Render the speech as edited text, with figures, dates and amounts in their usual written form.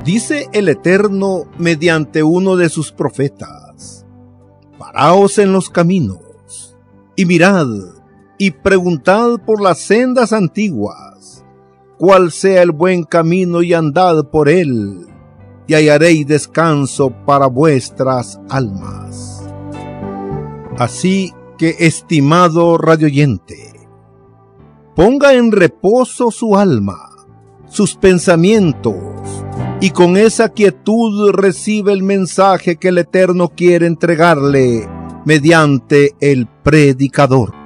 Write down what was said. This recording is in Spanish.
Dice el Eterno mediante uno de sus profetas: paraos en los caminos, y mirad, y preguntad por las sendas antiguas, cuál sea el buen camino, y andad por él, y hallaréis descanso para vuestras almas. Así que, estimado radioyente, ponga en reposo su alma, sus pensamientos, y con esa quietud recibe el mensaje que el Eterno quiere entregarle mediante el predicador.